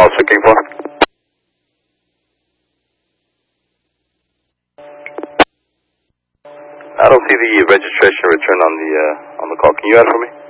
I was looking for. I don't see the registration return on the call. Can you add for me?